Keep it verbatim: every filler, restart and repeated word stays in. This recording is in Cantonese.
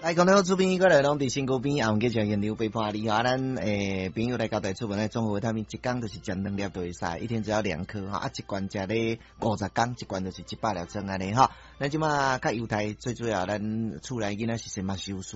来，讲到厝边过来拢伫身躯边，也毋记像研究白花梨哈，咱诶朋友来交代出门来综合维他命，一工就是食两粒就会使，一天只要两颗哈，啊一罐食咧五十工，一罐就是一百粒装安尼哈。咱即马较犹太最主要，咱厝内囡仔是先嘛收